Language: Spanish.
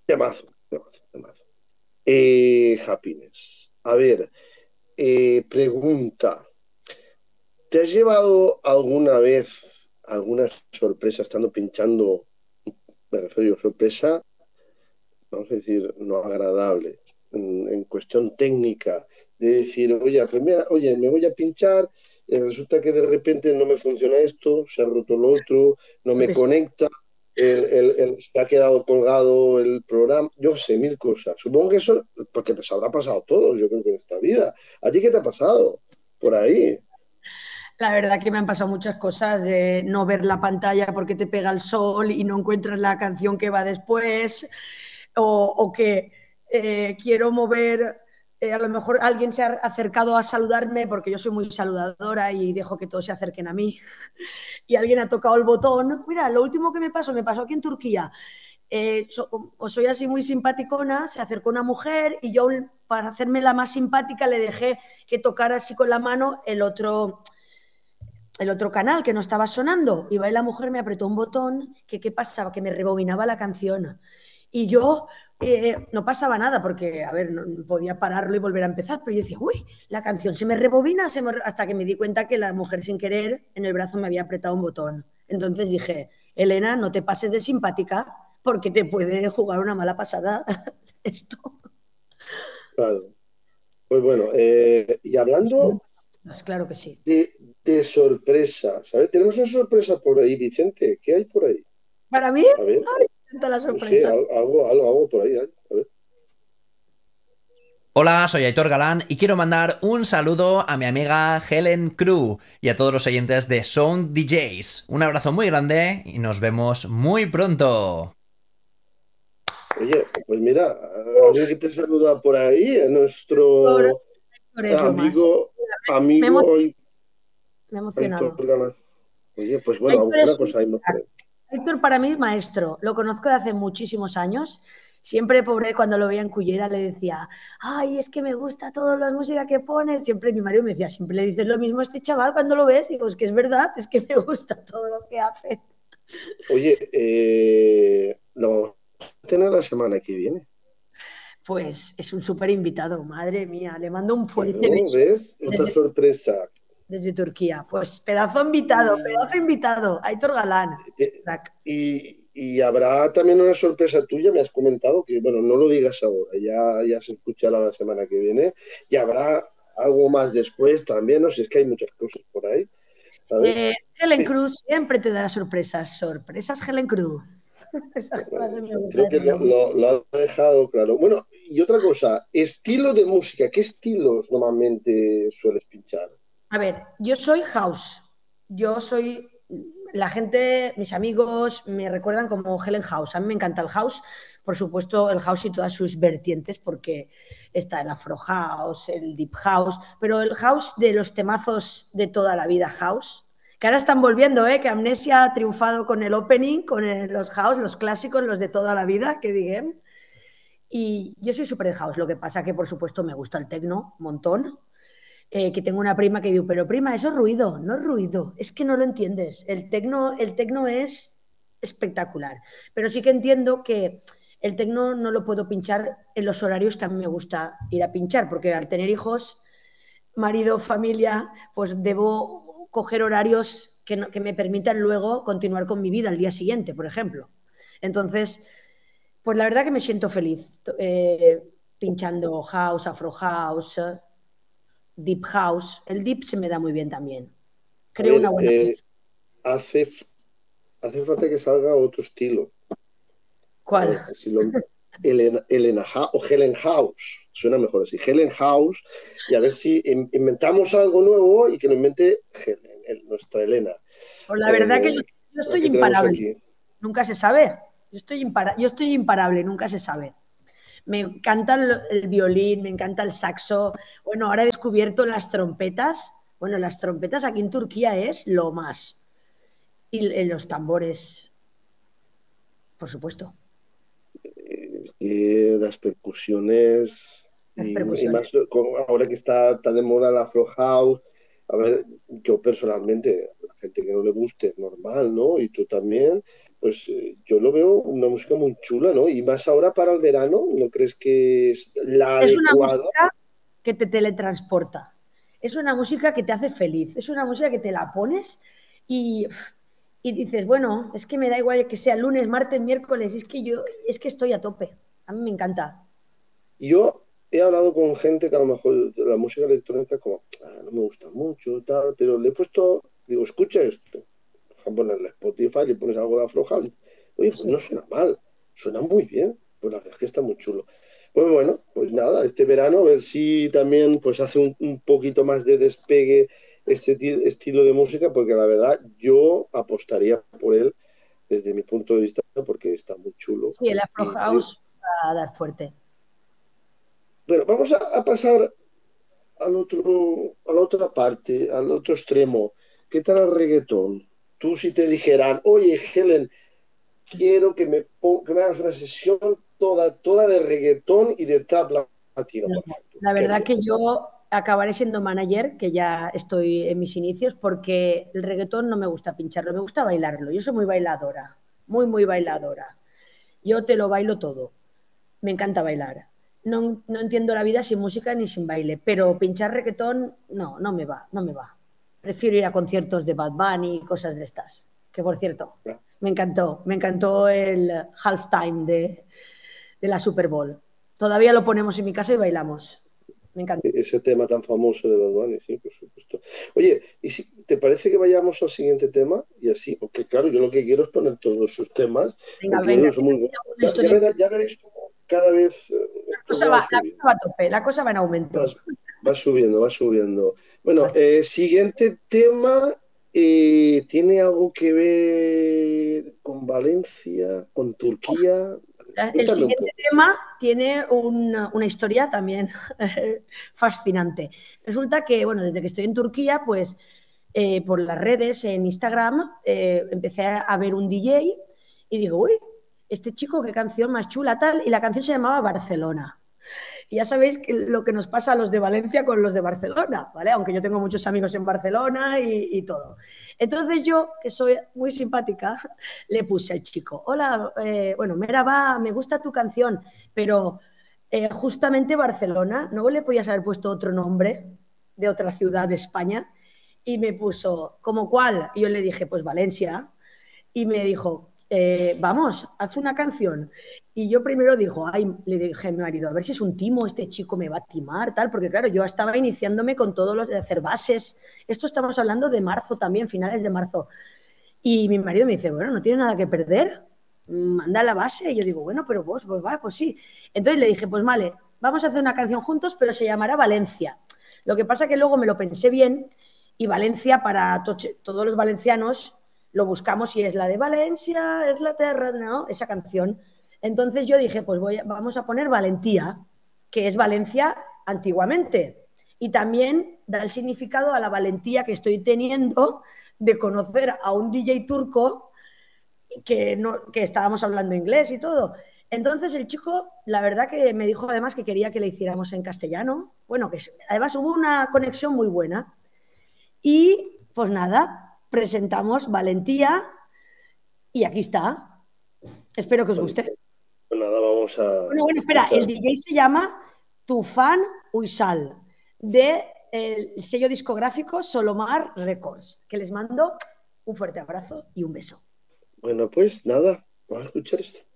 Temazo, temazo, temazo. Happiness. A ver, pregunta. ¿Te has llevado alguna vez alguna sorpresa estando pinchando? Me refiero a sorpresa, vamos a decir, no agradable, en cuestión técnica, de decir, oye, pues mira, oye, me voy a pinchar, resulta que de repente no me funciona esto, se ha roto lo otro, no me Pues, conecta, se ha quedado colgado el programa, yo sé, mil cosas. Supongo que eso, porque nos habrá pasado a todos, yo creo que en esta vida. ¿A ti qué te ha pasado por ahí? la verdad que me han pasado muchas cosas de no ver la pantalla porque te pega el sol y no encuentras la canción que va después, o que quiero mover, a lo mejor alguien se ha acercado a saludarme porque yo soy muy saludadora y dejo que todos se acerquen a mí y alguien ha tocado el botón. Mira, lo último que me pasó aquí en Turquía. O soy así muy simpaticona, se acercó una mujer y yo, para hacerme la más simpática, le dejé que tocara así con la mano el otro canal que no estaba sonando. Y va y la mujer me apretó un botón que, ¿qué pasaba? Que me rebobinaba la canción. Y yo no pasaba nada porque, a ver, no podía pararlo y volver a empezar, pero yo decía, uy, la canción se me rebobina, hasta que me di cuenta que la mujer sin querer en el brazo me había apretado un botón. Entonces dije, Elena, no te pases de simpática porque te puede jugar una mala pasada esto. Claro. Pues bueno, y Sí, hablando pues claro que sí. de, de sorpresa, ¿sabes? Tenemos una sorpresa por ahí, Vicente. ¿Qué hay por ahí? Para mí, A ver, ay, me encanta la no sé, sorpresa. algo por ahí. A ver. Hola, soy Aitor Galán y quiero mandar un saludo a mi amiga Helen Crew y a todos los oyentes de Sound DJs. Un abrazo muy grande y nos vemos muy pronto. Oye, pues mira, alguien Uf, que te saluda por ahí, Héctor, nuestro Héctor es lo más. amigo, Me he, emo- amigo me he Aitor emocionado. Galán. Oye, pues bueno, Héctor alguna es un cosa hay más por crack. ahí. Héctor para mí es maestro. Lo conozco de hace muchísimos años. Siempre, pobre, cuando lo veía en Cullera le decía, ay, es que me gusta toda la música que pones. Siempre mi marido me decía, siempre le dices lo mismo a este chaval cuando lo ves. Y digo, es que es verdad, es que me gusta todo lo que hace. Oye, lo vamos a tener la semana que viene. Pues es un súper invitado, madre mía. Le mando un fuerte Claro, beso ¿ves? Otra desde, sorpresa. desde Turquía. Pues pedazo Y, invitado, Aitor Galán. eh, Crack. y habrá también una sorpresa tuya, me has comentado, que bueno, no lo digas ahora, ya se escuchará la semana que viene, y habrá algo más después también, no sé, es que hay muchas cosas por ahí, ¿sabes? Helen Eh, Cruz siempre te dará sorpresas. Sorpresas, Helen Cruz. Esa frase me gusta Creo que decirla mucho. lo ha dejado claro. Bueno, y otra cosa, estilo de música, ¿qué estilos normalmente sueles pinchar? A ver, yo soy house. Yo soy. La gente, mis amigos, me recuerdan como Helen House. A mí me encanta el house, por supuesto, el house y todas sus vertientes, porque está el afro house, el deep house, pero el house de los temazos de toda la vida, house, que ahora están volviendo, ¿eh? Que Amnesia ha triunfado con el opening, con los house, los clásicos, los de toda la vida, que digan. Y yo soy súper de house, lo que pasa que, por supuesto, me gusta el techno, un montón, que tengo una prima que digo, pero prima, eso es ruido, no es ruido, es que no lo entiendes. El tecno es espectacular, pero sí que entiendo que el tecno no lo puedo pinchar en los horarios que a mí me gusta ir a pinchar, porque al tener hijos, marido, familia, pues debo coger horarios que, no, que me permitan luego continuar con mi vida al día siguiente, por ejemplo. Entonces, pues la verdad que me siento feliz pinchando house, afro house, deep house. El deep se me da muy bien también. A Creo una ver, buena mezcla. hace, hace falta que salga otro estilo. A ¿Cuál? ver, si lo, o Helen House, suena mejor así, Helen House, y a ver si inventamos algo nuevo y que lo invente Helen, nuestra Elena, Pues la verdad que yo, eh, yo la estoy que tenemos imparable. aquí. Nunca se sabe. Yo estoy imparable, nunca se sabe. Me encanta el violín, me encanta el saxo. Bueno, ahora he descubierto las trompetas. Bueno, las trompetas aquí en Turquía es lo más. Y los tambores, por supuesto. Es que las percusiones Las y percusiones. más ahora que está tan de moda la Afro House, a ver, yo personalmente, a la gente que no le guste, normal, ¿no? Y tú también, pues yo lo veo una música muy chula, ¿no? Y más ahora para el verano, ¿no crees que es la Es una adecuada? música que te teletransporta. Es una música que te hace feliz. Es una música que te la pones y, y dices, bueno, es que me da igual que sea lunes, martes, miércoles, es que estoy a tope. A mí me encanta. Yo he hablado con gente que a lo mejor la música electrónica como, no me gusta mucho, tal, pero le he puesto, digo, escucha esto. Deja ponerle Spotify, le pones algo de Afrohouse. Oye, pues Sí. no suena mal, suena muy bien. Pues la verdad es que está muy chulo. Pues bueno, pues nada, este verano a ver si también pues hace un poquito más de despegue este estilo de música, porque la verdad yo apostaría por él desde mi punto de vista porque está muy chulo. Sí, el Afro Y te digo, House va a dar fuerte. bueno, vamos a pasar a la otra parte, al otro extremo. ¿Qué tal el reggaetón? Tú si te dijeran, oye, Helen, quiero que me hagas una sesión toda de reggaetón y de trap latino, No, por ejemplo. la ¿Qué verdad que harías? yo acabaré siendo manager, que ya estoy en mis inicios, porque el reggaetón no me gusta pincharlo, me gusta bailarlo. Yo soy muy bailadora, muy, muy bailadora. Yo te lo bailo todo. Me encanta bailar. No, no entiendo la vida sin música ni sin baile, pero pinchar reggaetón, no, no me va, no me va. Prefiero ir a conciertos de Bad Bunny y cosas de estas. Que por cierto, me encantó el halftime de la Super Bowl. Todavía lo ponemos en mi casa y bailamos. Me encanta. Ese tema tan famoso de Bad Bunny, sí, por supuesto. Oye, ¿y si te parece que vayamos al siguiente tema? Y así, porque claro, yo lo que quiero es poner todos sus temas, Venga, porque ya venga. digo, son muy buenos. Una historia. Ya veréis cómo cada vez esto va La subiendo. cosa va a tope, la cosa va en Va, aumento. va subiendo, va subiendo. Bueno, Así. siguiente tema. ¿Tiene algo que ver con Valencia, con Turquía? El Cuéntame un siguiente poco. tema tiene una historia también fascinante. Resulta que, bueno, desde que estoy en Turquía, pues por las redes, en Instagram, empecé a ver un DJ y digo, uy, este chico, qué canción más chula, tal, y la canción se llamaba Barcelona. Y ya sabéis lo que nos pasa a los de Valencia con los de Barcelona, ¿vale? Aunque yo tengo muchos amigos en Barcelona y todo. Entonces yo, que soy muy simpática, le puse al chico, hola, bueno, Mera, va, me gusta tu canción, pero justamente Barcelona, ¿no le podías haber puesto otro nombre de otra ciudad de España? Y me puso, ¿como cuál? Y yo le dije, pues Valencia. Y me dijo, vamos, haz una canción. Y yo primero dijo, ay, le dije a mi marido, a ver si es un timo, este chico me va a timar, tal, porque claro, yo estaba iniciándome con todos los de hacer bases. Esto estamos hablando de marzo también, finales de marzo. Y mi marido me dice, bueno, no tienes nada que perder, manda la base. Y yo digo, bueno, pero vos, pues va, pues sí. Entonces le dije, pues vale, vamos a hacer una canción juntos, pero se llamará Valencia. Lo que pasa que luego me lo pensé bien y Valencia para todos los valencianos lo buscamos y es la de Valencia, es la tierra, ¿no? Esa canción. Entonces yo dije, pues vamos a poner Valentía, que es Valencia antiguamente. Y también da el significado a la valentía que estoy teniendo de conocer a un DJ turco que, no, que estábamos hablando inglés y todo. Entonces el chico, la verdad que me dijo además que quería que le hiciéramos en castellano. Bueno, que además hubo una conexión muy buena. Y pues nada, presentamos Valentía y aquí está. Espero que os Bueno, guste. pues nada, vamos a Bueno, espera, el escuchar. DJ se llama Tufan Uysal, de el sello discográfico Solomar Records, que les mando un fuerte abrazo y un beso. Bueno, pues nada, vamos a escuchar esto.